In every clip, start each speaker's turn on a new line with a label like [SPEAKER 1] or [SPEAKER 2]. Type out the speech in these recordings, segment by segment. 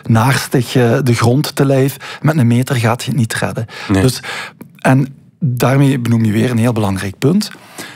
[SPEAKER 1] naarstig de grond te lijf. Met een meter gaat je het niet redden.
[SPEAKER 2] Nee.
[SPEAKER 1] Dus, en daarmee benoem je weer een heel belangrijk punt.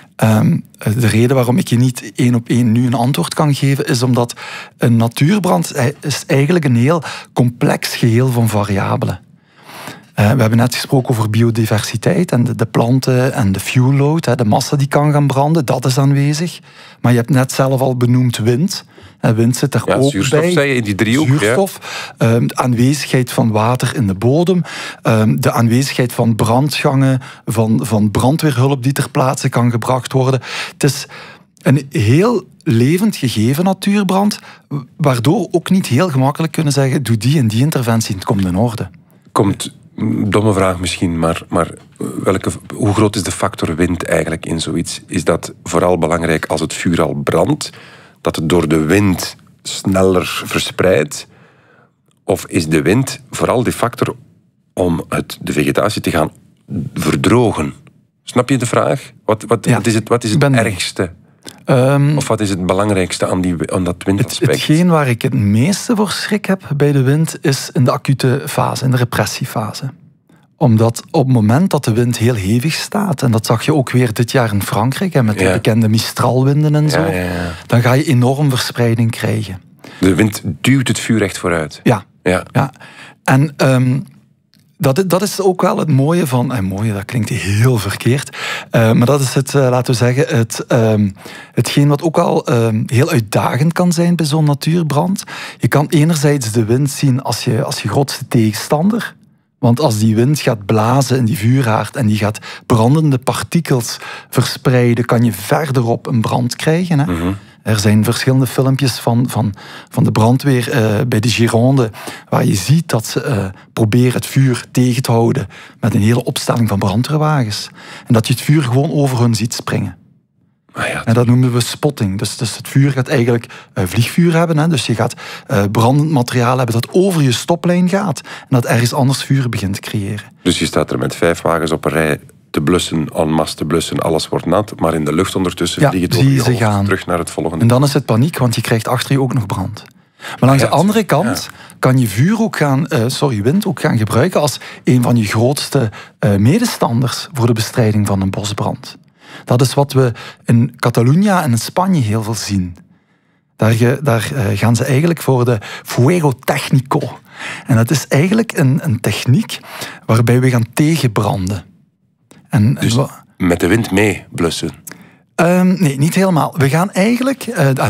[SPEAKER 1] De reden waarom ik je niet 1 op 1 nu een antwoord kan geven, is omdat een natuurbrand is eigenlijk een heel complex geheel van variabelen. We hebben net gesproken over biodiversiteit en de planten en de fuel load, de massa die kan gaan branden, dat is aanwezig. Maar je hebt net zelf al benoemd wind. Wind zit er ook
[SPEAKER 2] zuurstof,
[SPEAKER 1] bij.
[SPEAKER 2] zei je, in die driehoek.
[SPEAKER 1] Zuurstof, de aanwezigheid van water in de bodem, de aanwezigheid van brandgangen, van brandweerhulp die ter plaatse kan gebracht worden. Het is een heel levend gegeven natuurbrand, waardoor we ook niet heel gemakkelijk kunnen zeggen, doe die en die interventie en het komt in orde.
[SPEAKER 2] Domme vraag misschien, maar hoe groot is de factor wind eigenlijk in zoiets? Is dat vooral belangrijk als het vuur al brandt, dat het door de wind sneller verspreidt? Of is de wind vooral die factor om de vegetatie te gaan verdrogen? Snap je de vraag? Wat is het ergste? Of wat is het belangrijkste aan dat windaspect?
[SPEAKER 1] Hetgeen waar ik het meeste voor schrik heb bij de wind is in de acute fase, in de repressiefase. Omdat op het moment dat de wind heel hevig staat, en dat zag je ook weer dit jaar in Frankrijk, met de bekende Mistralwinden en zo, dan ga je enorm verspreiding krijgen.
[SPEAKER 2] De wind duwt het vuur echt vooruit. Ja.
[SPEAKER 1] En dat is ook wel het mooie van... mooie, dat klinkt heel verkeerd. Maar dat is laten we zeggen, hetgeen wat ook al heel uitdagend kan zijn bij zo'n natuurbrand. Je kan enerzijds de wind zien als je grootste tegenstander. Want als die wind gaat blazen in die vuurhaard en die gaat brandende partikels verspreiden, kan je verderop een brand krijgen. Hè? Mm-hmm. Er zijn verschillende filmpjes van de brandweer bij de Gironde, waar je ziet dat ze proberen het vuur tegen te houden met een hele opstelling van brandweerwagens. En dat je het vuur gewoon over hun ziet springen. En dat noemen we spotting. Dus het vuur gaat eigenlijk vliegvuur hebben. Hè? Dus je gaat brandend materiaal hebben dat over je stoplijn gaat. En dat ergens anders vuur begint te creëren.
[SPEAKER 2] Dus je staat er met 5 wagens op een rij te blussen, en masse te blussen, alles wordt nat. Maar in de lucht ondertussen vliegen het over je hoofd terug naar het volgende.
[SPEAKER 1] En dan is het paniek, want je krijgt achter je ook nog brand. Maar langs de andere kant kan je wind ook gaan gebruiken als een van je grootste medestanders voor de bestrijding van een bosbrand. Dat is wat we in Catalunya en in Spanje heel veel zien. Daar gaan ze eigenlijk voor de fuego técnico. En dat is eigenlijk een techniek waarbij we gaan tegenbranden.
[SPEAKER 2] Dus met de wind mee blussen?
[SPEAKER 1] Nee, niet helemaal. We gaan eigenlijk...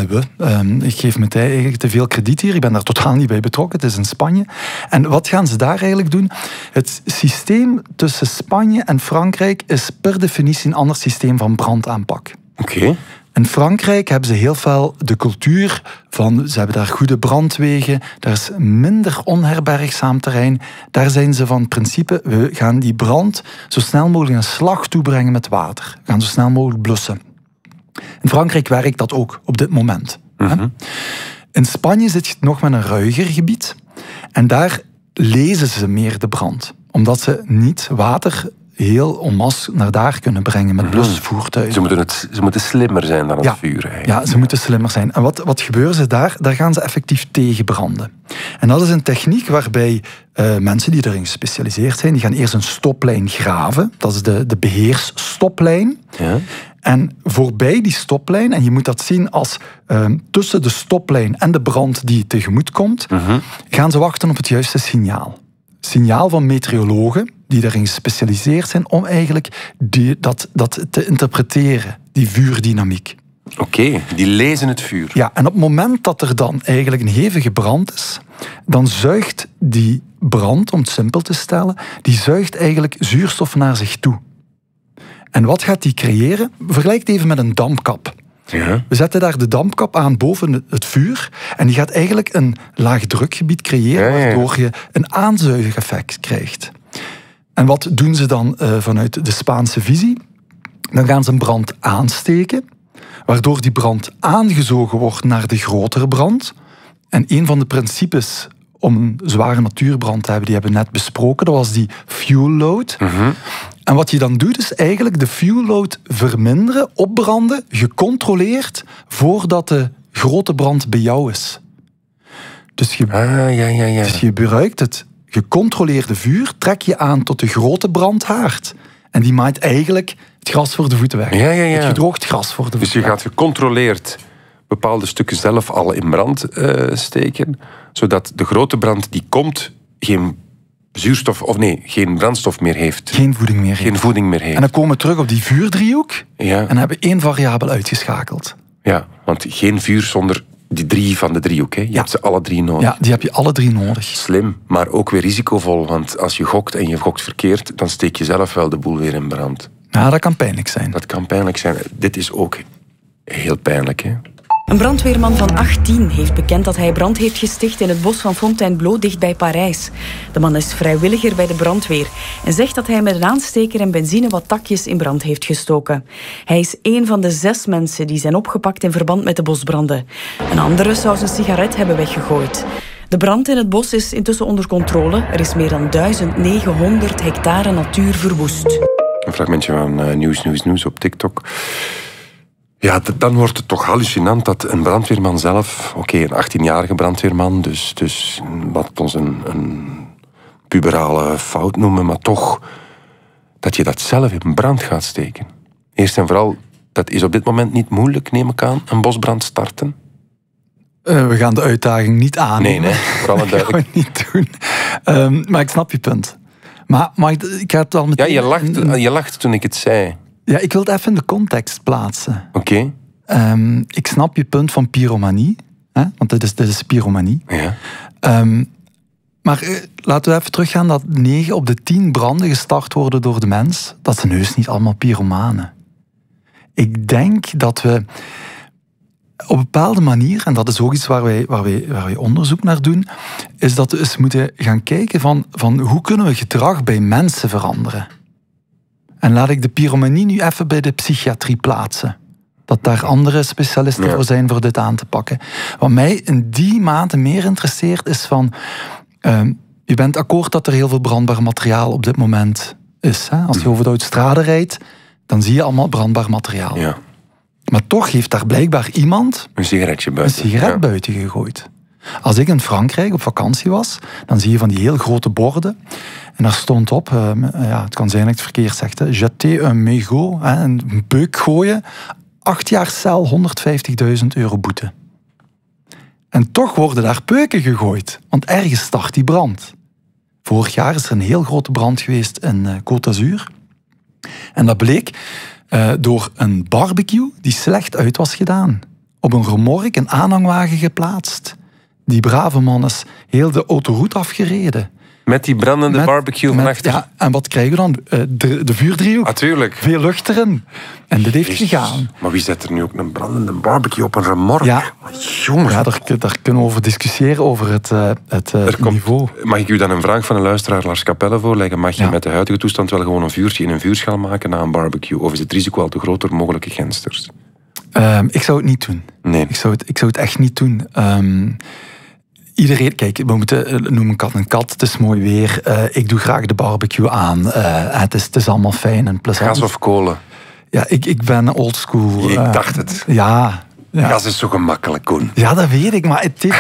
[SPEAKER 1] ik geef me eigenlijk te veel krediet hier. Ik ben daar totaal niet bij betrokken. Het is in Spanje. En wat gaan ze daar eigenlijk doen? Het systeem tussen Spanje en Frankrijk is per definitie een ander systeem van brandaanpak.
[SPEAKER 2] Oké.
[SPEAKER 1] In Frankrijk hebben ze heel veel de cultuur van... Ze hebben daar goede brandwegen. Daar is minder onherbergzaam terrein. Daar zijn ze van het principe... We gaan die brand zo snel mogelijk een slag toebrengen met water. We gaan zo snel mogelijk blussen. In Frankrijk werkt dat ook op dit moment. Mm-hmm. In Spanje zit je nog met een ruiger gebied. En daar lezen ze meer de brand. Omdat ze niet water heel en masse naar daar kunnen brengen met blusvoertuigen.
[SPEAKER 2] Ze moeten slimmer zijn dan het vuur. Eigenlijk.
[SPEAKER 1] Ja, ze moeten slimmer zijn. En wat gebeuren ze daar? Daar gaan ze effectief tegen branden. En dat is een techniek waarbij mensen die erin gespecialiseerd zijn, die gaan eerst een stoplijn graven. Dat is de beheersstoplijn. Ja. En voorbij die stoplijn, en je moet dat zien als tussen de stoplijn en de brand die tegemoet komt, gaan ze wachten op het juiste signaal. Signaal van meteorologen die daarin gespecialiseerd zijn om eigenlijk dat te interpreteren, die vuurdynamiek.
[SPEAKER 2] Oké, die lezen het vuur.
[SPEAKER 1] Ja, en op het moment dat er dan eigenlijk een hevige brand is, dan zuigt die brand, om het simpel te stellen, die zuigt eigenlijk zuurstof naar zich toe. En wat gaat die creëren? Vergelijk het even met een dampkap. Ja. We zetten daar de dampkap aan boven het vuur en die gaat eigenlijk een laag drukgebied creëren, waardoor je een aanzuigeffect krijgt. En wat doen ze dan vanuit de Spaanse visie? Dan gaan ze een brand aansteken, waardoor die brand aangezogen wordt naar de grotere brand. En een van de principes om een zware natuurbrand te hebben, die hebben we net besproken, dat was die fuel load. Mm-hmm. En wat je dan doet, is eigenlijk de fuel load verminderen, opbranden, gecontroleerd, voordat de grote brand bij jou is. Dus je, dus je gebruikt het gecontroleerde vuur, trek je aan tot de grote brandhaard. En die maait eigenlijk het gras voor de voeten weg. Het gedroogd gras voor de voeten.
[SPEAKER 2] Dus je gaat gecontroleerd bepaalde stukken zelf al in brand steken, zodat de grote brand die komt geen geen brandstof meer heeft.
[SPEAKER 1] Geen voeding meer heeft. En dan komen we terug op die vuurdriehoek en hebben 1 variabel uitgeschakeld.
[SPEAKER 2] Ja, want geen vuur zonder die 3 van de driehoek. Hè. Je hebt ze alle 3 nodig.
[SPEAKER 1] Ja, die heb je alle 3 nodig.
[SPEAKER 2] Slim, maar ook weer risicovol. Want als je gokt en je gokt verkeerd, dan steek je zelf wel de boel weer in brand.
[SPEAKER 1] Ja, dat kan pijnlijk zijn.
[SPEAKER 2] Dat kan pijnlijk zijn. Dit is ook heel pijnlijk, hè.
[SPEAKER 3] Een brandweerman van 18 heeft bekend dat hij brand heeft gesticht in het bos van Fontainebleau dicht bij Parijs. De man is vrijwilliger bij de brandweer en zegt dat hij met een aansteker en benzine wat takjes in brand heeft gestoken. Hij is 1 van de 6 mensen die zijn opgepakt in verband met de bosbranden. Een andere zou zijn sigaret hebben weggegooid. De brand in het bos is intussen onder controle. Er is meer dan 1900 hectare natuur verwoest.
[SPEAKER 2] Een fragmentje van Nieuws op TikTok. Ja, dan wordt het toch hallucinant dat een brandweerman zelf... een 18-jarige brandweerman, dus wat ons een puberale fout noemen, maar toch dat je dat zelf in brand gaat steken. Eerst en vooral, dat is op dit moment niet moeilijk, neem ik aan, een bosbrand starten.
[SPEAKER 1] We gaan de uitdaging niet aannemen.
[SPEAKER 2] Nee, vooral een duidelijk.
[SPEAKER 1] Dat gaan we niet doen. Maar ik snap je punt. Maar ik ga het al meteen...
[SPEAKER 2] Ja, je lacht toen ik het zei.
[SPEAKER 1] Ja, ik wil het even in de context plaatsen.
[SPEAKER 2] Oké.
[SPEAKER 1] Ik snap je punt van pyromanie. Hè? Want dit is pyromanie.
[SPEAKER 2] Ja.
[SPEAKER 1] Maar laten we even teruggaan dat 9 op de 10 branden gestart worden door de mens. Dat zijn heus niet allemaal pyromanen. Ik denk dat we op een bepaalde manier, en dat is ook iets waar wij onderzoek naar doen, is dat we eens moeten gaan kijken van hoe kunnen we gedrag bij mensen veranderen. En laat ik de pyromanie nu even bij de psychiatrie plaatsen. Dat daar andere specialisten voor zijn voor dit aan te pakken. Wat mij in die mate meer interesseert is van... je bent akkoord dat er heel veel brandbaar materiaal op dit moment is. Hè? Als je over de autostrade rijdt, dan zie je allemaal brandbaar materiaal. Ja. Maar toch heeft daar blijkbaar iemand...
[SPEAKER 2] Een sigaret
[SPEAKER 1] buiten gegooid. Als ik in Frankrijk op vakantie was, dan zie je van die heel grote borden. En daar stond op, het kan zijn dat ik het verkeerd zeg, jeter un mégot, een peuk gooien, 8 jaar cel, €150.000 boete. En toch worden daar peuken gegooid, want ergens start die brand. Vorig jaar is er een heel grote brand geweest in Côte d'Azur. En dat bleek door een barbecue die slecht uit was gedaan. Op een remork, een aanhangwagen geplaatst. Die brave man is heel de autoroute afgereden.
[SPEAKER 2] Met die brandende barbecue van achter.
[SPEAKER 1] Ja, en wat krijgen we dan? De vuurdriehoek.
[SPEAKER 2] Natuurlijk.
[SPEAKER 1] Veel lucht erin. En dit heeft gegaan.
[SPEAKER 2] Maar wie zet er nu ook een brandende barbecue op een remork?
[SPEAKER 1] Ja,
[SPEAKER 2] jongens.
[SPEAKER 1] Ja, daar kunnen we over discussiëren, over het niveau.
[SPEAKER 2] Mag ik u dan een vraag van een luisteraar Lars Capelle voorleggen? Mag je met de huidige toestand wel gewoon een vuurtje in een vuurschaal maken na een barbecue? Of is het risico al te groot door mogelijke gensters?
[SPEAKER 1] Ik zou het niet doen. Nee. Ik zou het echt niet doen. Iedereen, kijk, we moeten noemen kat een kat. Het is mooi weer. Ik doe graag de barbecue aan. Het is allemaal fijn en plezant.
[SPEAKER 2] Gas of kolen?
[SPEAKER 1] Ja, ik ben oldschool.
[SPEAKER 2] Ik dacht het.
[SPEAKER 1] Ja.
[SPEAKER 2] Gas is zo gemakkelijk, Koen.
[SPEAKER 1] Ja, dat weet ik, maar het heeft...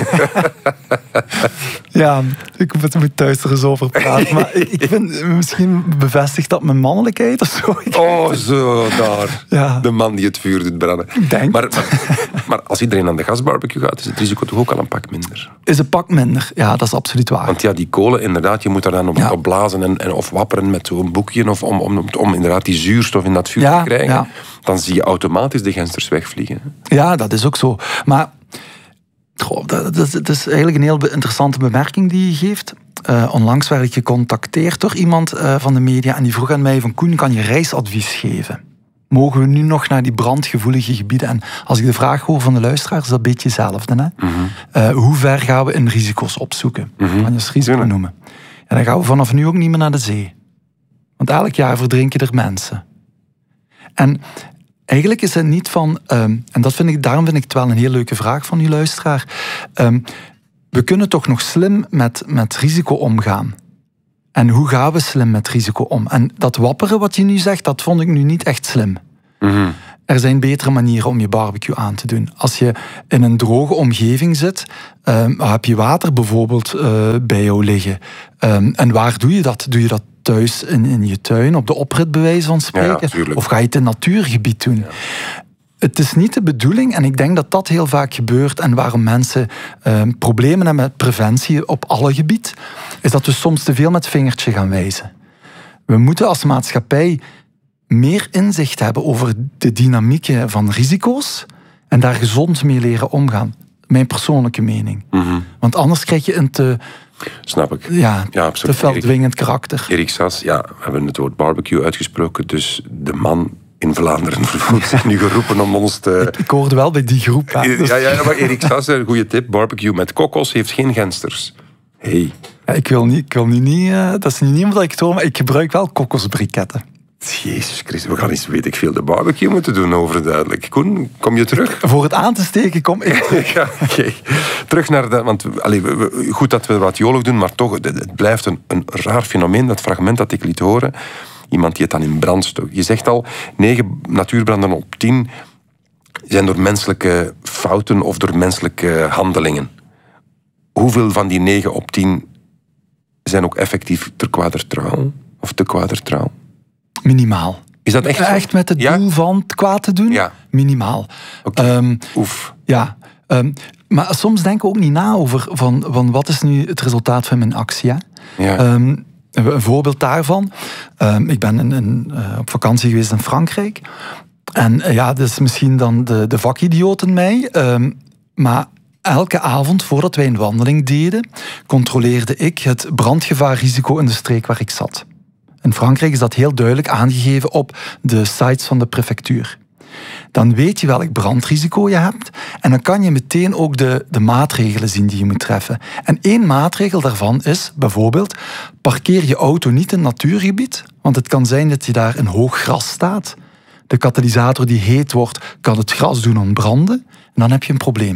[SPEAKER 1] Ja, ik moet thuis er eens over praten. Maar ik vind, misschien bevestigt dat mijn mannelijkheid of zo.
[SPEAKER 2] Oh, zo, daar. Ja. De man die het vuur doet branden.
[SPEAKER 1] Ik denk
[SPEAKER 2] maar als iedereen aan de gasbarbecue gaat, is het risico toch ook al een pak minder?
[SPEAKER 1] Is een pak minder, ja, dat is absoluut waar.
[SPEAKER 2] Want ja, die kolen, inderdaad, je moet daar dan op blazen of wapperen met zo'n boekje of om inderdaad die zuurstof in dat vuur te krijgen. Ja. Dan zie je automatisch de gensters wegvliegen.
[SPEAKER 1] Ja, dat is ook zo. Maar dat is eigenlijk een heel interessante bemerking die je geeft. Onlangs werd ik gecontacteerd door iemand van de media en die vroeg aan mij van Koen, kan je reisadvies geven? Mogen we nu nog naar die brandgevoelige gebieden? En als ik de vraag hoor van de luisteraars, is dat een beetje hetzelfde. Hè? Mm-hmm. Hoe ver gaan we in risico's opzoeken? Mm-hmm. Kan je het risico noemen? En dan gaan we vanaf nu ook niet meer naar de zee. Want elk jaar verdrinken er mensen. En eigenlijk is het niet van... en daarom vind ik het wel een heel leuke vraag van die luisteraar. We kunnen toch nog slim met risico omgaan. En hoe gaan we slim met risico om? En dat wapperen wat je nu zegt, dat vond ik nu niet echt slim. Mm-hmm. Er zijn betere manieren om je barbecue aan te doen. Als je in een droge omgeving zit, heb je water bijvoorbeeld bij jou liggen. En waar doe je dat? Doe je dat thuis in je tuin, op de oprit bij wijze van spreken?
[SPEAKER 2] Ja,
[SPEAKER 1] of ga je het in een natuurgebied doen? Ja. Het is niet de bedoeling, en ik denk dat dat heel vaak gebeurt, en waarom mensen problemen hebben met preventie op alle gebieden, is dat we soms te veel met het vingertje gaan wijzen. We moeten als maatschappij meer inzicht hebben over de dynamieken van risico's en daar gezond mee leren omgaan. Mijn persoonlijke mening.
[SPEAKER 2] Mm-hmm.
[SPEAKER 1] Want anders krijg je een te...
[SPEAKER 2] Snap ik.
[SPEAKER 1] Ja, te veldwingend karakter.
[SPEAKER 2] Erik Sas, we hebben het woord barbecue uitgesproken, dus de man in Vlaanderen voelt zich nu geroepen om ons te...
[SPEAKER 1] Ik hoorde wel bij die groep. Hè, dus...
[SPEAKER 2] Ja, maar Erik Sas, een goede tip. Barbecue met kokos heeft geen gensters. Hey.
[SPEAKER 1] Ja, ik wil niet, dat is niet omdat ik het hoor, maar ik gebruik wel kokosbriketten.
[SPEAKER 2] Jezus Christus, we gaan eens, weet ik veel, de barbecue moeten doen, overduidelijk. Koen, kom je terug?
[SPEAKER 1] Voor het aan te steken kom ik terug.
[SPEAKER 2] Ja, okay. Terug naar dat, want goed dat we wat jolig doen, maar toch, het blijft een raar fenomeen, dat fragment dat ik liet horen. Iemand die het dan in brand stok. Je zegt al, 9 natuurbranden op 10 zijn door menselijke fouten of door menselijke handelingen. Hoeveel van die 9 op 10 zijn ook effectief ter kwader trouw? Of te kwader trouw?
[SPEAKER 1] Minimaal.
[SPEAKER 2] Is dat echt zo?
[SPEAKER 1] Echt met het doel van het kwaad te doen?
[SPEAKER 2] Ja.
[SPEAKER 1] Minimaal.
[SPEAKER 2] Okay. Oef.
[SPEAKER 1] Ja. Maar soms denken we ook niet na over van wat is nu het resultaat van mijn actie. Hè?
[SPEAKER 2] Ja.
[SPEAKER 1] Een voorbeeld daarvan. Ik ben op vakantie geweest in Frankrijk. En dat is misschien dan de vakidioot in mij. Maar elke avond, voordat wij een wandeling deden, controleerde ik het brandgevaarrisico in de streek waar ik zat. In Frankrijk is dat heel duidelijk aangegeven op de sites van de prefectuur. Dan weet je welk brandrisico je hebt en dan kan je meteen ook de maatregelen zien die je moet treffen. En 1 maatregel daarvan is bijvoorbeeld, parkeer je auto niet in een natuurgebied, want het kan zijn dat je daar in hoog gras staat. De katalysator die heet wordt, kan het gras doen ontbranden en dan heb je een probleem.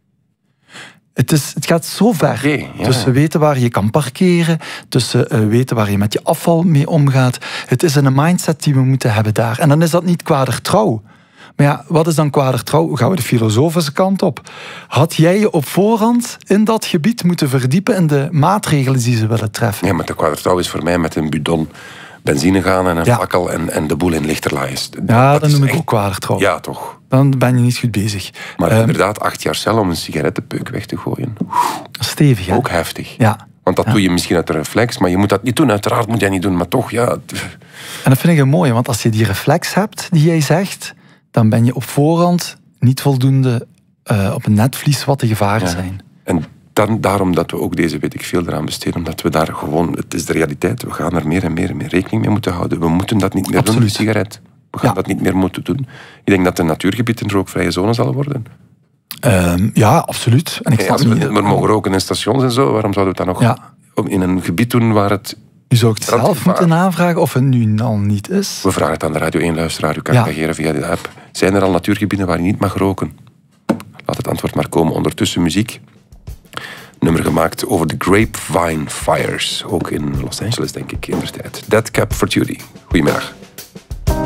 [SPEAKER 1] Het gaat zo ver.
[SPEAKER 2] Okay, ja.
[SPEAKER 1] Tussen weten waar je kan parkeren, tussen weten waar je met je afval mee omgaat. Het is een mindset die we moeten hebben daar. En dan is dat niet kwadertrouw. Maar ja, wat is dan kwadertrouw? Gaan we de filosofische kant op? Had jij je op voorhand in dat gebied moeten verdiepen in de maatregelen die ze willen treffen?
[SPEAKER 2] Ja, maar de kwadertrouw is voor mij met een bidon benzine gaan en een fakkel en de boel in lichterlaai.
[SPEAKER 1] Ja, dat noem ik ook kwadertrouw.
[SPEAKER 2] Ja, toch.
[SPEAKER 1] Dan ben je niet goed bezig.
[SPEAKER 2] Maar inderdaad, 8 jaar cel om een sigarettenpeuk weg te gooien.
[SPEAKER 1] Stevig, hè?
[SPEAKER 2] Ook heftig.
[SPEAKER 1] Ja.
[SPEAKER 2] Want dat doe je misschien uit een reflex, maar je moet dat niet doen. Uiteraard moet je dat niet doen, maar toch, ja.
[SPEAKER 1] En dat vind ik een mooie, want als je die reflex hebt, die jij zegt, dan ben je op voorhand niet voldoende op een netvlies wat de gevaren zijn.
[SPEAKER 2] En daarom dat we ook deze weet ik veel eraan besteden, omdat we daar gewoon, het is de realiteit, we gaan er meer en meer rekening mee moeten houden. We moeten dat niet meer doen, de sigaret. We gaan dat niet meer moeten doen. Ik denk dat een natuurgebied een rookvrije zone zal worden.
[SPEAKER 1] Ja, absoluut. En
[SPEAKER 2] we mogen roken in stations en zo, waarom zouden we dat nog in een gebied doen waar het...
[SPEAKER 1] U zou het zelf moeten aanvragen of het nu al niet is.
[SPEAKER 2] We vragen het aan de Radio 1-luisteraar. U kan reageren via de app. Zijn er al natuurgebieden waar je niet mag roken? Laat het antwoord maar komen. Ondertussen muziek. Nummer gemaakt over de Grapevine Fires. Ook in Los Angeles, denk ik, in de tijd. Dead Cap for Duty. Goedemiddag.